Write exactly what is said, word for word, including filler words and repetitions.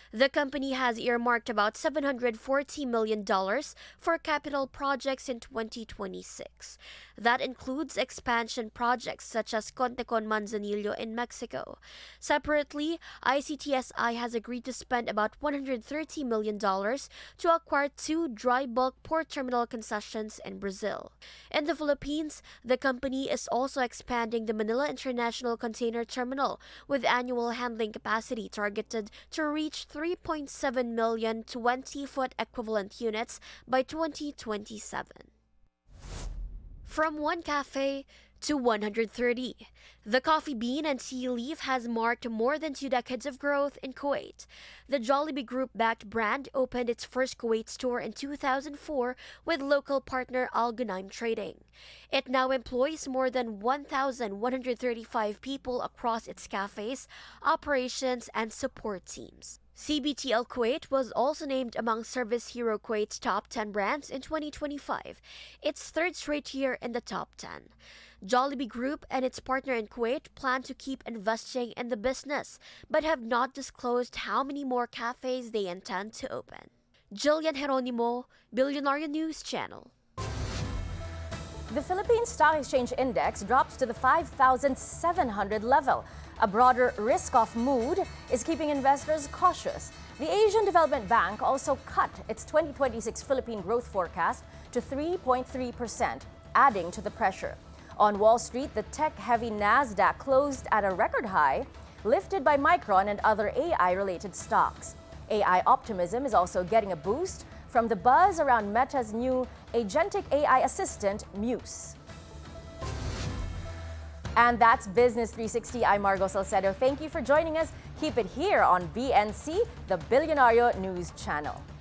The company has earmarked about seven hundred forty million dollars for capital projects in twenty twenty-six. That includes expansion projects such as Contecon Manzanillo in Mexico. Separately, I C T S I has agreed to spend about one hundred thirty million dollars to acquire two dry bulk port terminal concessions in Brazil. In the Philippines, the company is also expanding the Manila International Container Terminal with annual handling capacity targeted to reach three point seven million twenty-foot equivalent units by twenty twenty-seven. From one cafe to one hundred thirty, the Coffee Bean and Tea Leaf has marked more than two decades of growth in Kuwait. The Jollibee Group-backed brand opened its first Kuwait store in two thousand four with local partner Al Ghanaim Trading. It now employs more than one thousand one hundred thirty-five people across its cafes, operations, and support teams. C B T L Kuwait was also named among Service Hero Kuwait's top ten brands in twenty twenty-five, its third straight year in the top ten. Jollibee Group and its partner in Kuwait plan to keep investing in the business, but have not disclosed how many more cafes they intend to open. Jillian Geronimo, Billionaire News Channel. The Philippine Stock Exchange Index drops to the five thousand seven hundred level. A broader risk-off mood is keeping investors cautious. The Asian Development Bank also cut its twenty twenty-six Philippine growth forecast to three point three percent, adding to the pressure. On Wall Street, the tech-heavy Nasdaq closed at a record high, lifted by Micron and other A I-related stocks. A I optimism is also getting a boost from the buzz around Meta's new agentic A I assistant, Muse. And that's Business three sixty. I'm Margo Salcedo. Thank you for joining us. Keep it here on B N C, the Billionaire News Channel.